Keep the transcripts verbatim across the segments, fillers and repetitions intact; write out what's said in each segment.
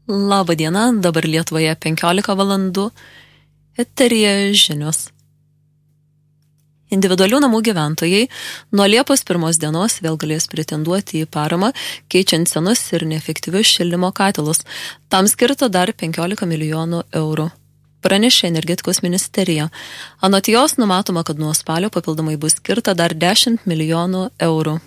Labą dieną, dabar Lietuvoje penkiolika valandų, eteryje žinios. Individualių namų gyventojai nuo Liepos pirmos dienos vėl galės pretenduoti į paramą, keičiant senus ir neefektyvius šildymo katilus. Tam skirta dar penkiolika milijonų eurų. Pranešė energetikos ministerija. Anot jos numatoma, kad nuo spalio papildomai bus skirta dar dešimt milijonų eurų.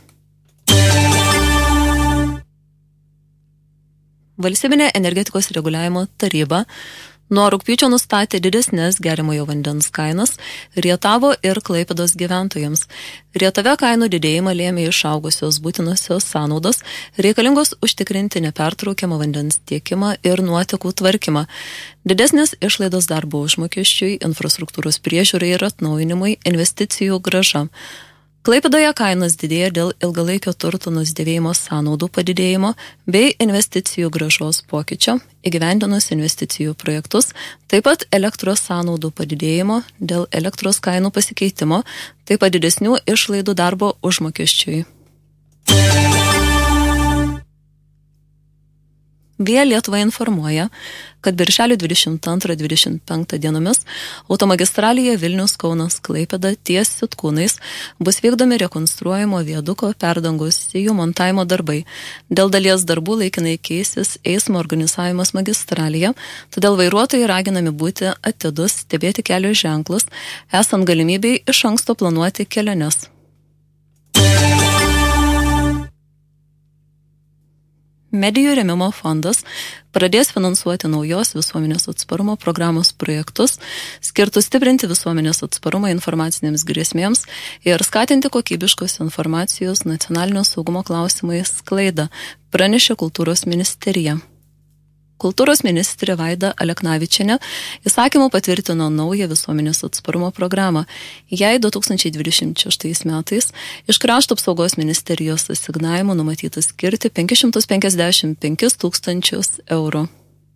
Valstybinė energetikos reguliavimo taryba nuo rugpjūčio nustatė didesnės geriamojo vandens kainas Rietavo ir Klaipėdos gyventojams. Rietave kainų didėjimą lėmė išaugusios būtinosios sąnaudos, reikalingos užtikrinti nepertraukiamą vandens tiekimą ir nuotekų tvarkymą. Didesnės išlaidos darbo užmokesčiui, infrastruktūros priežiūrai ir atnaujinimui, investicijų grąža. Klaipėdoje kainos didėja dėl ilgalaikio turto nusidėvėjimo sąnaudų padidėjimo bei investicijų grąžos pokyčio, įgyvendinus investicijų projektus, taip pat elektros sąnaudų padidėjimo dėl elektros kainų pasikeitimo, taip pat didesnių išlaidų darbo užmokesčiui. Via Lietuva informuoja, kad birželio dvidešimt antrą dvidešimt penktą dienomis automagistralėje Vilnius-Kaunas Klaipėda ties Sitkūnais bus vykdomi rekonstruojamo viaduko perdangos sijų montavimo darbai. Dėl dalies darbų laikinai keisis eismo organizavimas magistralėje, todėl vairuotojai raginami būti atidus, stebėti kelio ženklus, esant galimybei iš anksto planuoti keliones. Medijų rėmimo fondas pradės finansuoti naujos visuomenės atsparumo programos projektus, skirtus stiprinti visuomenės atsparumą informacinėms grėsmėms ir skatinti kokybiškos informacijos nacionalinio saugumo klausimais sklaidą, pranešė Kultūros ministerija. Kultūros ministrė Vaida Aleknavičienė įsakymu patvirtino naują visuomenės atsparumo programą. Jai du tūkstančiai dvidešimt šeštais metais iš Krašto apsaugos ministerijos asignavimo numatyta skirti penkis šimtus penkiasdešimt penkis tūkstančius eurų.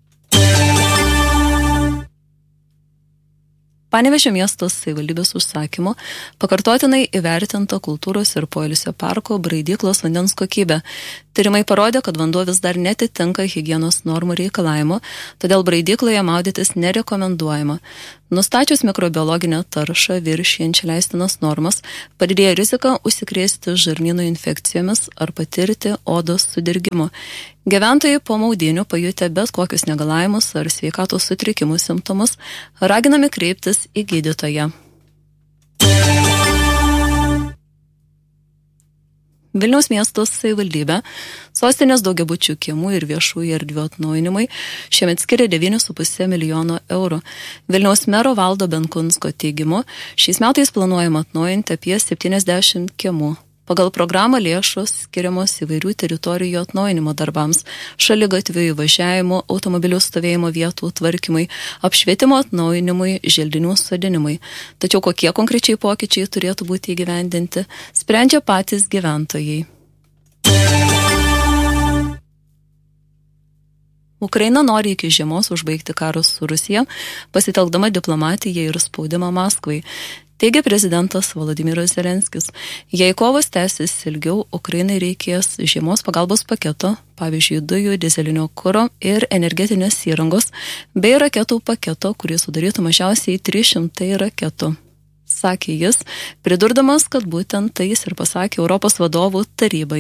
Panevėžio miesto savivaldybės užsakymu pakartotinai įvertinta kultūros ir poilsio parko Braidyklos vandens kokybė. Tyrimai parodė, kad vanduo vis dar netitinka higienos normų reikalavimo, todėl Braidykloje maudytis nerekomenduojama. Nustačius mikrobiologinę taršą viršijančią leistinas normas, padidėja rizika užsikrėsti žarnyno infekcijomis ar patirti odos sudirgimo. Gyventojai po maudynių pajutę bet kokius negalavimus ar sveikatos sutrikimų simptomus raginami kreiptis į gydytoją. Vilniaus miesto savivaldybė sostinės daugiabučių kiemų ir viešųjų erdvių atnaujinimui šiemet skiria devynis su puse milijono eurų. Vilniaus mero Valdo Benkunsko teigimu, šiais metais planuojama atnaujinti apie septyniasdešimt kiemų. Pagal programą lėšos skiriamos įvairių teritorijų atnaujinimo darbams, šaligatvių įvažiavimo, automobilių stovėjimo vietų tvarkymui, apšvietimo atnaujinimui, želdinių sodinimui. Tačiau kokie konkrečiai pokyčiai turėtų būti įgyvendinti, sprendžia patys gyventojai. Ukraina nori iki žiemos užbaigti karą su Rusija, pasitelkdama diplomatiją ir spaudimą Maskvai. Teigia prezidentas Volodymyras Zelenskis. Jei kovos tęsis ilgiau, Ukrainai reikės žiemos pagalbos paketo, pavyzdžiui, dujų, dizelinio kuro ir energetinės įrangos, bei raketų paketo, kuris sudarytų mažiausiai trys šimtai raketų. Sakė jis, pridurdamas, kad būtent tai jis ir pasakė Europos vadovų tarybai.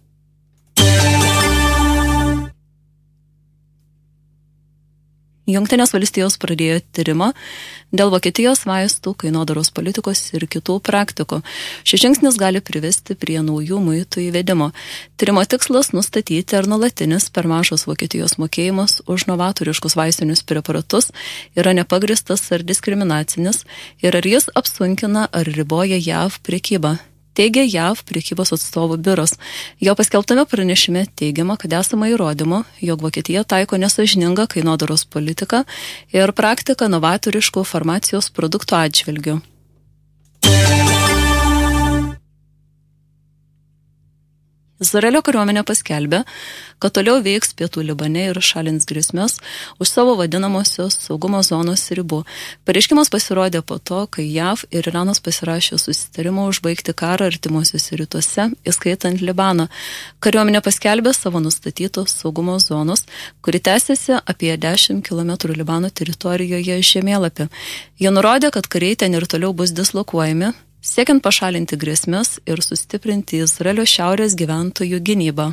Jungtinės valstijos pradėjo tyrimą dėl Vokietijos vaistų, kainodaros politikos ir kitų praktikų. Šis žingsnis gali privesti prie naujų muitų įvedimo. Tyrimo tikslas nustatyti, ar nuolatinis per mažas Vokietijos mokėjimas už novatoriškus vaistinius preparatus yra nepagristas ar diskriminacinis ir ar jis apsunkina ar riboja J A V prekybą. Teigia J A V prekybos atstovų biuras. Jo paskelbtame pranešime teigiama, kad esama įrodymų, jog Vokietija taiko nesąžiningą kainodaros politiką ir praktiką novatoriškų farmacijos produktų atžvilgių. Izraelio kariuomenė paskelbė, kad toliau veiks pietų Libane ir šalins grėsmes už savo vadinamosios saugumo zonos ribų. Pareiškimas pasirodė po to, kai J A V ir Iranas pasirašė susitarimą užbaigti karą artimuosiuose rytuose, įskaitant Libaną. Kariuomenė paskelbė savo nustatytos saugumo zonos, kuri tęsiasi apie dešimt kilometrų Libano teritorijoje žemėlapį. Jie nurodė, kad kariai ten ir toliau bus dislokuojami, siekiant pašalinti grėsmes ir sustiprinti Izraelio šiaurės gyventojų gynybą.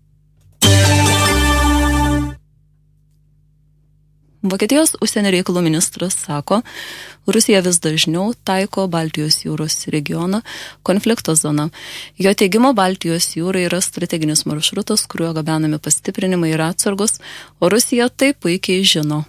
Vokietijos užsienio reikalų ministras sako, Rusija vis dažniau taiko Baltijos jūros regioną konflikto zoną. Jo teigimo Baltijos jūra yra strateginis maršrutas, kuriuo gabenami pastiprinimai ir atsargos, o Rusija tai puikiai žino.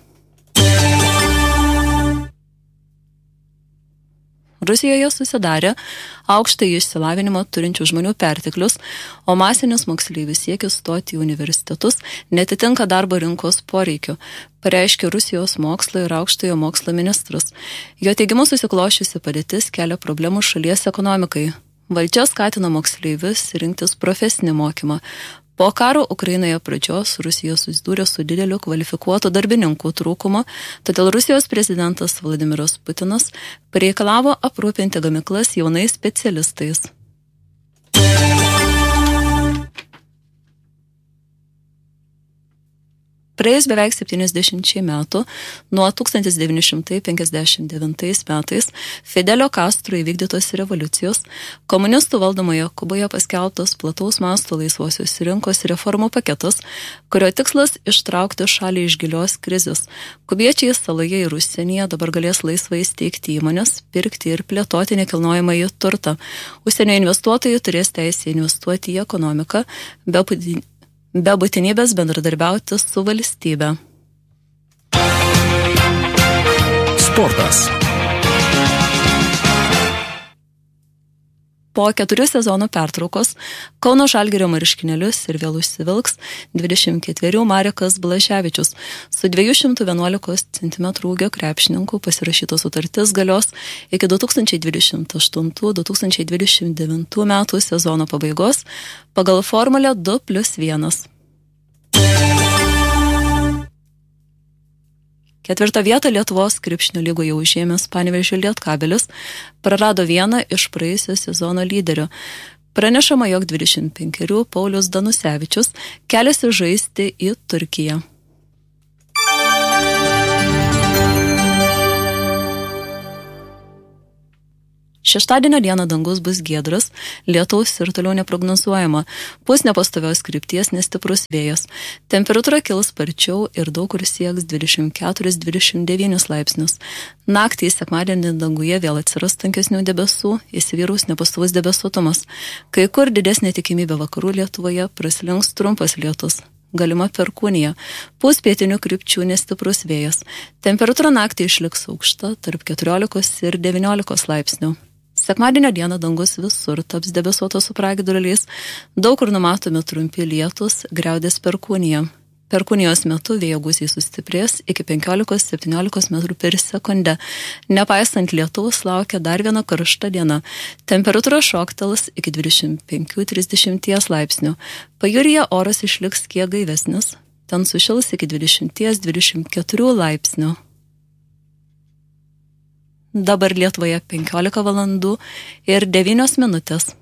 Rusijoje susidarė aukštą išsilavinimą turinčių žmonių perteklius, o masinis moksleivių siekis stoti į universitetus netitinka darbo rinkos poreikių, pareiškė Rusijos mokslo ir aukštojo mokslo ministras. Jo teigimu susiklošiusi padėtis kelia problemų šalies ekonomikai. Valdžia skatina moksleivius rinktis profesinį mokymą. Po karo Ukrainoje pradžios Rusija susidūrė su dideliu kvalifikuotų darbininkų trūkumu, todėl Rusijos prezidentas Vladimiras Putinas pareikalavo aprūpinti gamyklas jaunais specialistais. Praėjus beveik septyniasdešimčiai metų, nuo tūkstantis devyni šimtai penkiasdešimt devintais metais Fidelio Castro įvykdytos revoliucijos, komunistų valdomoje Kuboje paskelbtas plataus masto laisvosios rinkos reformų paketas, kurio tikslas ištraukti šalį iš gilios krizės. Kubiečiai saloje ir užsienyje dabar galės laisvai steigti įmonės, pirkti ir plėtoti nekilnojamąjį turtą. Užsienio investuotojai turės teisę investuoti į ekonomiką be būtinybės. be būtinybės bendradarbiauti su valstybe. Sportas. Po keturių sezonų pertraukos Kauno Žalgirio marškinėlius ir vėl užsivilks dvidešimt ketverių Marekas Blaževičius. Su dviejų šimtų vienuolikos centimetrų ūgio krepšininkų pasirašytos sutartis galios iki du tūkstančiai dvidešimt aštuntų - du tūkstančiai dvidešimt devintų metų sezono pabaigos pagal formulę du plius vienas. Ketvirtą vietą Lietuvos krepšinio lygoje užėmęs Panevėžio Lietkabelis prarado vieną iš praėjusio sezono lyderių. Pranešama, jog dvidešimt penkerių Paulius Danusevičius keliasi žaisti į Turkiją. Šeštadienio dieną dangus bus giedras, lietaus ir toliau neprognozuojama. Pūs nepastovios krypties nestiprus vėjas. Temperatūra kils sparčiau ir daug kur sieks dvidešimt keturis - dvidešimt devynis laipsnius. Naktį sekmadienį danguje vėl atsiras tankesnių debesų, įsivyraus nepastovus debesuotumas. Kai kur didesnė tikimybė vakarų Lietuvoje praslinks trumpas lietus. Galima perkūnija. Pūs pietinių krypčių nestiprus vėjas. Temperatūra naktį išliks aukšta tarp keturiolikos ir devyniolikos laipsnių. Sekmadienio dieną dangus visur taps debesuotas su pragiedruliais, daug kur numatomi trumpi lietus, griaudės perkūnija. Perkūnijos metu vėjo gūsiai sustiprės iki penkiolikos - septyniolikos metrų per sekundę. Nepaisant lietaus laukia dar viena karšta diena. Temperatūra šoktels iki dvidešimt penkių - trisdešimties laipsnių. Pajūryje oras išliks kiek gaivesnis, ten sušils iki dvidešimt - dvidešimt keturių laipsnių. Dabar Lietuvoje penkiolika valandų ir devynios minutės.